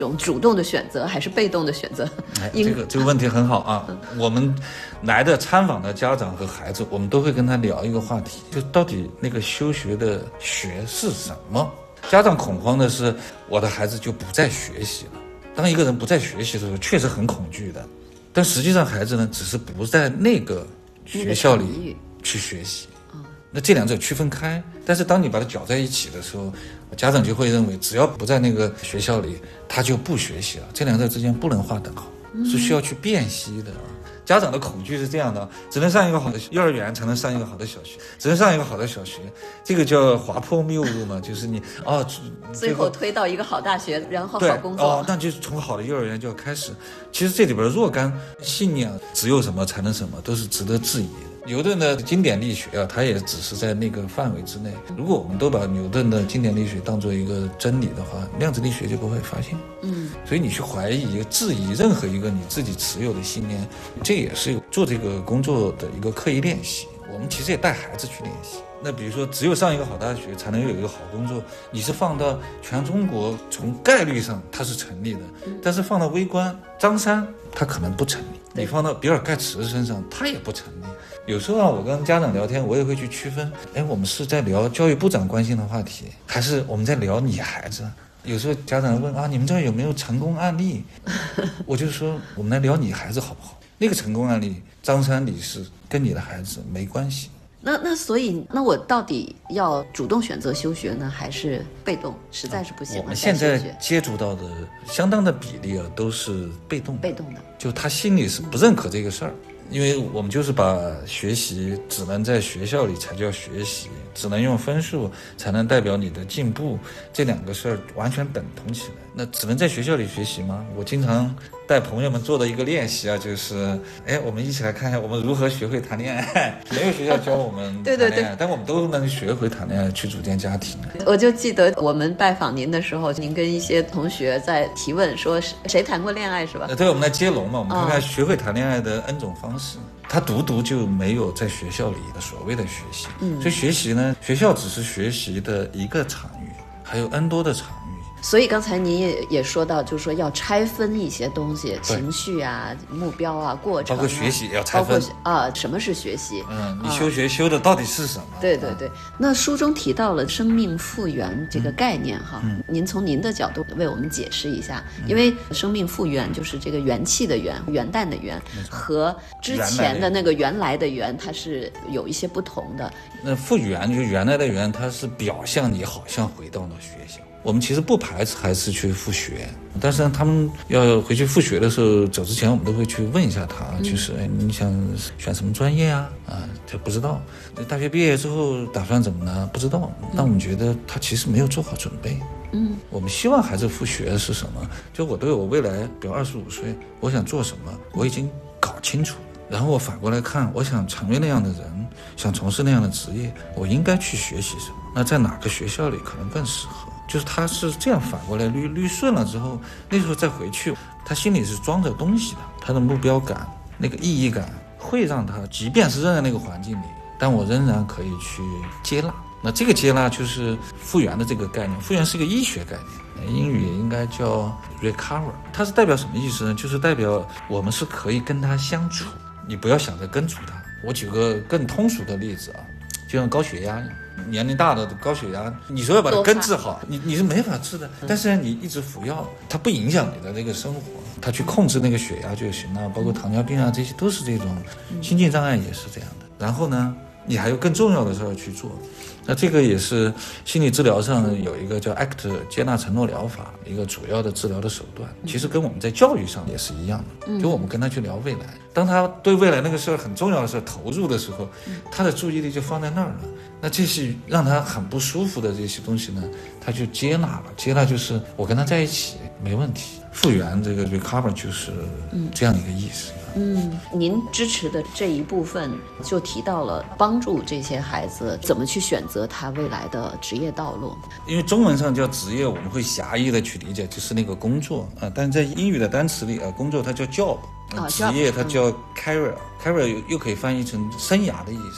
种主动的选择还是被动的选择？ 这个问题很好啊。我们来的参访的家长和孩子，我们都会跟他聊一个话题，就到底那个修学的学是什么？家长恐慌的是我的孩子就不再学习了。当一个人不再学习的时候，确实很恐惧的。但实际上孩子呢，只是不在那个学校里去学习。那这两者区分开，但是当你把它搅在一起的时候，家长就会认为只要不在那个学校里，他就不学习了。这两者之间不能划等号，是需要去辨析的。家长的恐惧是这样的，只能上一个好的幼儿园才能上一个好的小学，只能上一个好的小学，这个叫滑坡谬误嘛，就是你最后推到一个好大学，然后好工作。 那就是从好的幼儿园就要开始。其实这里边若干信念，只有什么才能什么，都是值得质疑的。牛顿的经典力学它也只是在那个范围之内。如果我们都把牛顿的经典力学当作一个真理的话，量子力学就不会发现。所以你去怀疑、质疑任何一个你自己持有的信念，这也是做这个工作的一个刻意练习。我们其实也带孩子去练习。那比如说，只有上一个好大学才能有一个好工作，你是放到全中国，从概率上它是成立的，但是放到微观张三，它可能不成立。你放到比尔盖茨身上，它也不成立。有时候我跟家长聊天，我也会去区分，我们是在聊教育部长关心的话题，还是我们在聊你孩子？有时候家长问你们这儿有没有成功案例？我就说我们来聊你孩子好不好？那个成功案例，张三李四跟你的孩子没关系。 那所以我到底要主动选择休学呢，还是被动？实在是不行了。 我们现在接触到的相当的比例都是被动的，就他心里是不认可这个事儿。因为我们就是把学习只能在学校里才叫学习，只能用分数才能代表你的进步，这两个事儿完全等同起来。那只能在学校里学习吗？我经常带朋友们做的一个练习就是我们一起来看一下我们如何学会谈恋爱。没有学校教我们谈恋爱，但我们都能学会谈恋爱，去组建家庭。 我就记得我们拜访您的时候，您跟一些同学在提问说谁谈过恋爱是吧？ 对，我们来接龙嘛，我们看看学会谈恋爱的 N 种方式。他独就没有在学校里的所谓的学习，所以学习呢，学校只是学习的一个场域，还有 N 多的场域。 所以刚才您也说到，就是说要拆分一些东西，情绪啊、目标啊、过程啊， 包括学习也要拆分什么是学习？ 你修学修的到底是什么？ 对。那书中提到了生命复原这个概念您从您的角度为我们解释一下，因为生命复原就是这个元气的元、元旦的元和之前的那个原来的元，它是有一些不同的。 那复原就原来的元，它是表象你好像回到了学校。我们其实不排斥孩子去复学，但是他们要回去复学的时候，走之前我们都会去问一下他，就是你想选什么专业啊？他不知道。大学毕业之后打算怎么呢？不知道。但我们觉得他其实没有做好准备。我们希望孩子复学是什么？就我对我未来，比如25岁，我想做什么，我已经搞清楚。然后我反过来看，我想成为那样的人，想从事那样的职业，我应该去学习什么？那在哪个学校里可能更适合？就是他是这样反过来捋顺了之后，那时候再回去，他心里是装着东西的，他的目标感、那个意义感会让他，即便是扔在那个环境里，但我仍然可以去接纳。那这个接纳就是复原的这个概念，复原是一个医学概念，英语应该叫 recover。它是代表什么意思呢？就是代表我们是可以跟他相处，你不要想着根除他。我举个更通俗的例子就像高血压，年龄大的高血压，你说要把它根治好，你是没法治的。但是你一直服药，它不影响你的这个生活，它去控制那个血压就行了。包括糖尿病这些都是这种，心境障碍也是这样的。然后呢，你还有更重要的事儿去做。那这个也是心理治疗上有一个叫 ACT 接纳承诺疗法，一个主要的治疗的手段。其实跟我们在教育上也是一样的，就我们跟他去聊未来，当他对未来那个事儿很重要的事儿投入的时候，他的注意力就放在那儿了。那这些让他很不舒服的这些东西呢，他就接纳了。接纳就是我跟他在一起没问题。复原这个 recover 就是这样的一个意思。 您支持的这一部分就提到了帮助这些孩子怎么去选择他未来的职业道路。 因为中文上叫职业，我们会狭义的去理解就是那个工作但是在英语的单词里工作它叫 job，职业它叫 career， career 又可以翻译成生涯的意思。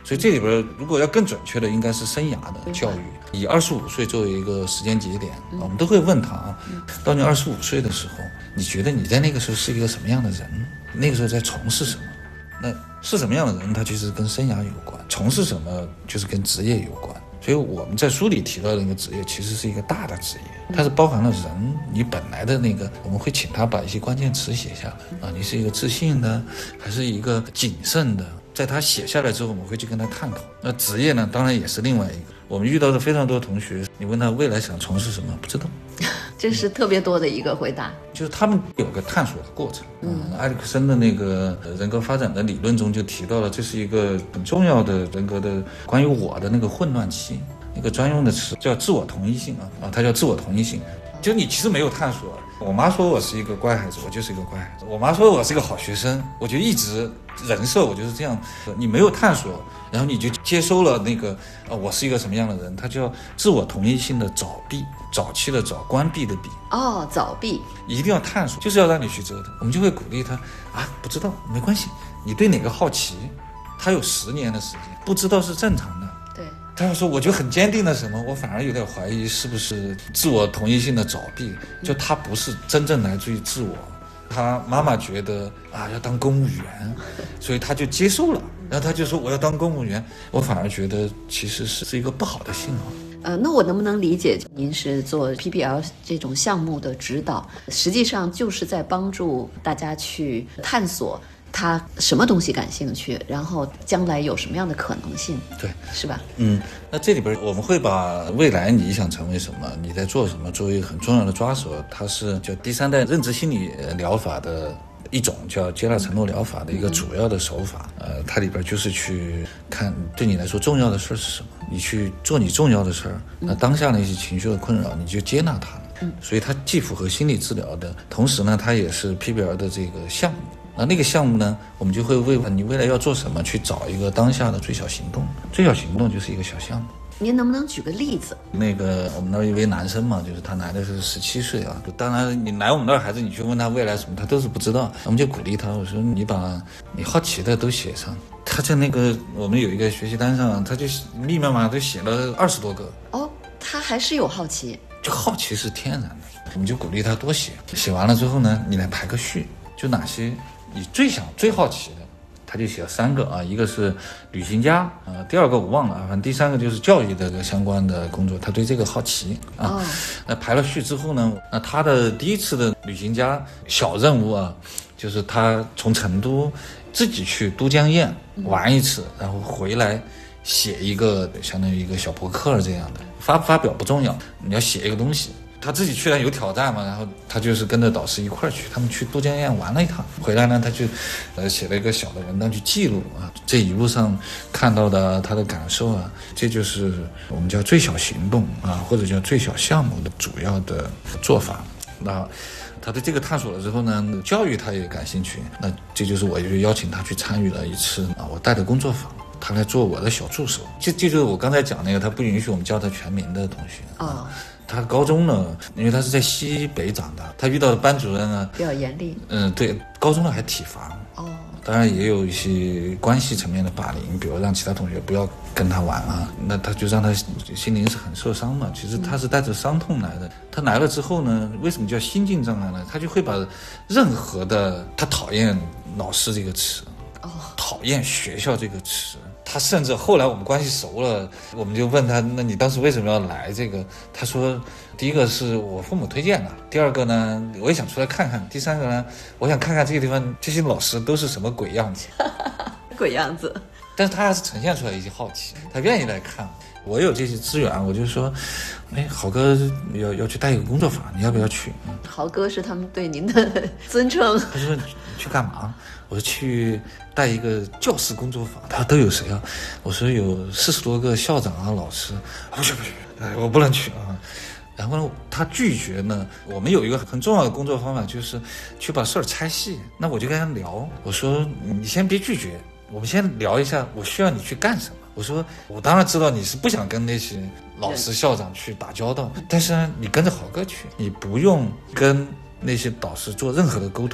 所以这里边如果要更准确的，应该是生涯的教育，以25岁作为一个时间节点，我们都会问他啊，到你25岁的时候，你觉得你在那个时候是一个什么样的人？那个时候在从事什么？那是什么样的人，他其实跟生涯有关；从事什么，就是跟职业有关。所以我们在书里提到的那个职业，其实是一个大的职业，它是包含了人你本来的那个，我们会请他把一些关键词写下来啊，你是一个自信的，还是一个谨慎的？在他写下来之后，我们会去跟他探讨。那职业呢，当然也是另外一个。我们遇到的非常多同学，你问他未来想从事什么，不知道。 这是特别多的一个回答， 就是他们有个探索的过程。埃里克森的那个人格发展的理论中就提到了，这是一个很重要的人格的关于我的那个混乱期，一个专用的词叫自我同一性它叫自我同一性。就你其实没有探索。我妈说我是一个乖孩子，我就是一个乖孩子。我妈说我是个好学生，我就一直人设我就是这样。你没有探索，然后你就接收了那个我是一个什么样的人，它叫自我同一性的早闭，早期的早，关闭的闭。 早闭， 一定要探索，就是要让你去折腾。我们就会鼓励他不知道没关系，你对哪个好奇，他有10年的时间，不知道是正常的。 对， 他要说我就很坚定的什么，我反而有点怀疑是不是自我同一性的早闭，就他不是真正来自于自我。他妈妈觉得要当公务员，所以他就接受了，然后他就说我要当公务员，我反而觉得其实是一个不好的信号。 那我能不能理解您是做 PBL 这种项目的指导，实际上就是在帮助大家去探索他什么东西感兴趣，然后将来有什么样的可能性， 对， 是吧？ 那这里边我们会把未来你想成为什么，你在做什么作为很重要的抓手，它是叫第3代认知心理疗法的一种叫接纳承诺疗法的一个主要的手法。它里边就是去看对你来说重要的事是什么，你去做你重要的事儿，那当下那些情绪的困扰你就接纳它。所以它既符合心理治疗的，同时呢它也是 PBL 的这个项目。那个项目呢，我们就会为你未来要做什么去找一个当下的最小行动，最小行动就是一个小项目。 您能不能举个例子？ 那个我们那儿一位男生嘛，就是他来的是17岁啊。当然你来我们那儿孩子，你去问他未来什么，他都是不知道。我们就鼓励他，我说你把你好奇的都写上。他在那个我们有一个学习单上，他就密密麻麻都写了20多个。 他还是有好奇， 就好奇是天然的，我们就鼓励他多写。写完了之后呢，你来排个序，就哪些你最好奇的，他就写了3个一个是旅行家，第2个我忘了反正第3个就是教育的相关的工作，他对这个好奇那排了序之后呢，那他的第1次的旅行家小任务就是他从成都自己去都江堰玩一次，然后回来写一个相当于一个小博客这样的，发表不重要，你要写一个东西。他自己去了有挑战嘛，然后他就是跟着导师一块儿去，他们去都江堰玩了一趟，回来呢他就写了一个小的文章去记录这一路上看到的他的感受这就是我们叫最小行动或者叫最小项目的主要的做法。那他对这个探索了之后呢，教育他也感兴趣，那这就是我就邀请他去参与了一次我带的工作坊，他来做我的小助手。这就是我刚才讲那个他不允许我们叫他全名的同学他高中呢，因为他是在西北长大，他遇到的班主任比较严厉。 对，高中呢还体罚。当然也有一些关系层面的霸凌，比如让其他同学不要跟他玩那他就让他心灵是很受伤嘛。其实他是带着伤痛来的。他来了之后呢，为什么叫心境障碍呢？他就会把任何的他讨厌老师这个词，讨厌学校这个词。他甚至后来我们关系熟了，我们就问他，那你当时为什么要来这个？他说，第一个是我父母推荐的，第2个呢，我也想出来看看，第3个呢，我想看看这个地方这些老师都是什么鬼样子。 鬼样子。 但是他还是呈现出来一些好奇，他愿意来看。我有这些资源，我就说，豪哥要去带一个工作坊，你要不要去？ 豪哥是他们对您的尊称。 他说你去干嘛？我说去带一个教师工作坊。他说都有谁我说有40多个校长老师。不去，我不能去然后呢，他拒绝呢。我们有一个很重要的工作方法，就是去把事儿拆细。那我就跟他聊，我说你先别拒绝，我们先聊一下，我需要你去干什么。我说我当然知道你是不想跟那些老师校长去打交道，但是呢，你跟着豪哥去，你不用跟那些导师做任何的沟通，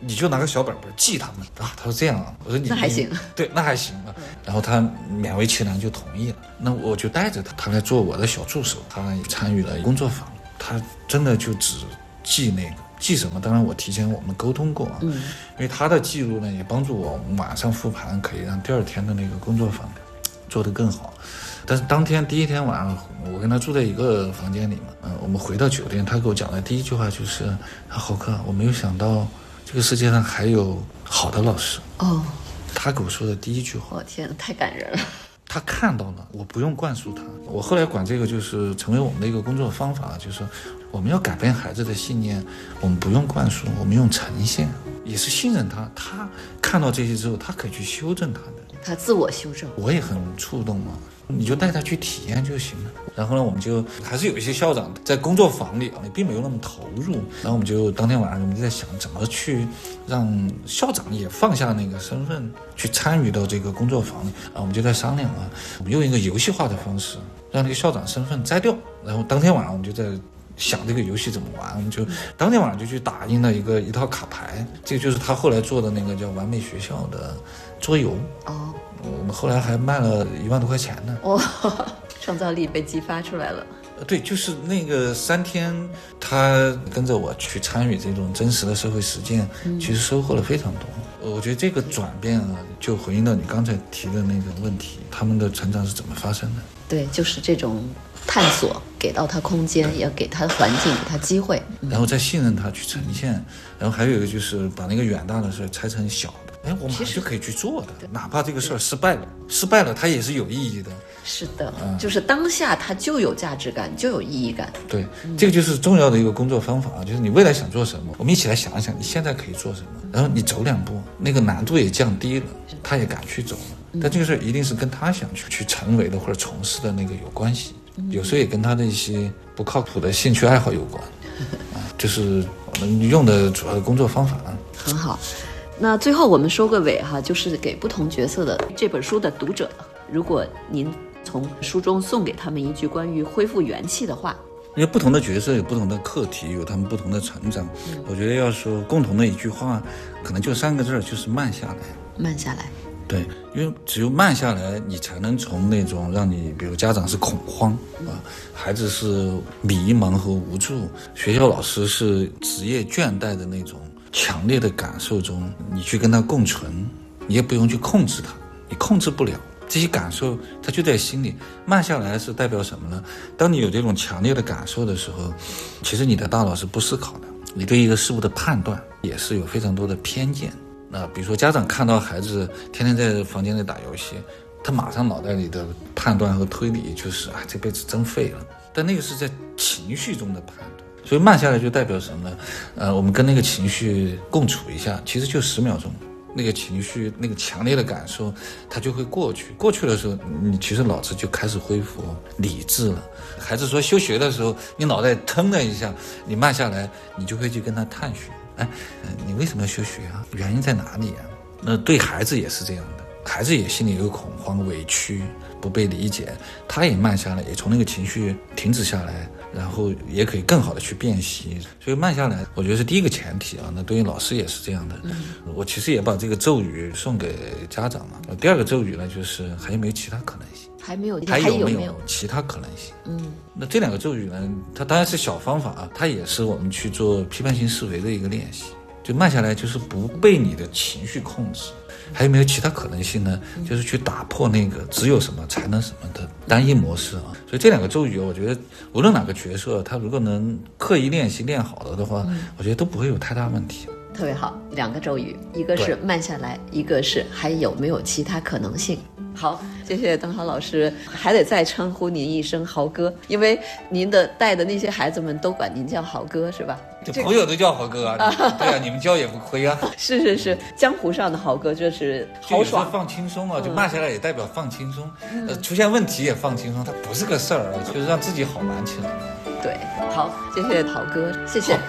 你就拿个小本本记他们啊。他说这样啊，我说你那还行， 对，那还行啊。然后他勉为其难就同意了。那我就带着他来做我的小助手，他参与了工作坊，他真的就只记那个。记什么？当然我提前我们沟通过啊，因为他的记录呢也帮助我晚上复盘，可以让第二天的那个工作坊做得更好。但是当天第一天晚上，我跟他住在一个房间里嘛，我们回到酒店，他给我讲的第一句话就是豪哥，我没有想到这个世界上还有好的老师哦。他给我说的第一句话， 我天，太感人了。 他看到了，我不用灌输他。我后来管这个就是成为我们的一个工作方法，就是我们要改变孩子的信念，我们不用灌输，我们用呈现，也是信任他。他看到这些之后，他可以去修正他的， 他自我修正。 我也很触动嘛，你就带他去体验就行了。然后呢，我们就还是有一些校长在工作坊里并没有那么投入，然后我们就当天晚上我们就在想怎么去让校长也放下那个身份去参与到这个工作坊里。然后我们就在商量我们用一个游戏化的方式让那个校长身份摘掉。然后当天晚上我们就在想这个游戏怎么玩，我们就当天晚上就去打印了一套卡牌，这个就是他后来做的那个叫完美学校的桌游哦。我们后来还卖了1万多块钱呢。 创造力被激发出来了。 对，就是那个3天，他跟着我去参与这种真实的社会实践，其实收获了非常多。我觉得这个转变就回应到你刚才提的那个问题，他们的成长是怎么发生的？ 对，就是这种探索，给到他空间，也给他环境，给他机会， 然后再信任他去呈现。然后还有一个就是把那个远大的事拆成小的，我马上就可以去做的，哪怕这个事儿失败了它也是有意义的。 是的，就是当下它就有价值感，就有意义感。 对，这个就是重要的一个工作方法，就是你未来想做什么，我们一起来想一想你现在可以做什么，然后你走2步，那个难度也降低了，他也敢去走了。但这个事儿一定是跟他想去成为的或者从事的那个有关系，有时候也跟他的一些不靠谱的兴趣爱好有关就是我们用的主要的工作方法很好。那最后我们收个尾就是给不同角色的这本书的读者，如果您从书中送给他们一句关于恢复元气的话。 因为不同的角色有不同的课题，有他们不同的成长，我觉得要说共同的一句话，可能就3个字，就是慢下来。 慢下来。 对，因为只有慢下来，你才能从那种让你比如家长是恐慌孩子是迷茫和无助，学校老师是职业倦怠的那种强烈的感受中，你去跟他共存，你也不用去控制他，你控制不了这些感受，它就在心里。慢下来是代表什么呢？当你有这种强烈的感受的时候，其实你的大脑是不思考的，你对一个事物的判断也是有非常多的偏见。那比如说家长看到孩子天天在房间里打游戏，他马上脑袋里的判断和推理就是这辈子真废了，但那个是在情绪中的判断。所以慢下来就代表什么呢？我们跟那个情绪共处一下，其实就10秒钟，那个情绪那个强烈的感受它就会过去。过去的时候你其实脑子就开始恢复理智了。孩子说休学的时候你脑袋腾了一下，你慢下来你就会去跟他探寻，你为什么要休学啊？原因在哪里啊？那对孩子也是这样的，孩子也心里有恐慌委屈不被理解，他也慢下来，也从那个情绪停止下来，然后也可以更好的去辨析。所以慢下来我觉得是第一个前提那对于老师也是这样的。我其实也把这个咒语送给家长嘛。第二个咒语呢就是还有没有其他可能性，还有没有其他可能性。那这2个咒语呢，它当然是小方法它也是我们去做批判性思维的一个练习。就慢下来就是不被你的情绪控制。还有没有其他可能性呢？就是去打破那个只有什么才能什么的单一模式所以这2个咒语我觉得无论哪个角色他如果能刻意练习练好了的话，我觉得都不会有太大问题。 特别好，2个咒语，一个是慢下来，一个是还有没有其他可能性。好，谢谢邓豪老师，还得再称呼您一声豪哥，因为您的带的那些孩子们都管您叫豪哥是吧？ 这朋友都叫豪哥对你们教也不亏是，江湖上的豪哥就是豪爽放轻松就慢下来也代表放轻松出现问题也放轻松，它不是个事儿就是让自己好玩起来。 对，好，谢谢豪哥，谢谢。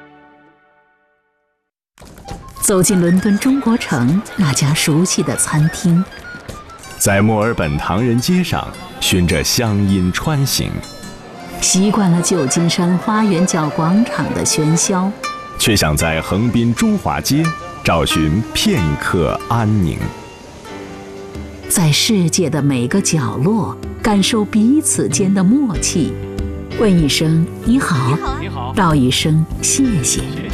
走进伦敦中国城那家熟悉的餐厅， 在墨尔本唐人街上循着乡音穿行， 习惯了旧金山花园角广场的喧嚣， 却想在横滨中华街找寻片刻安宁。 在世界的每个角落，感受彼此间的默契。问一声你好，道一声谢谢。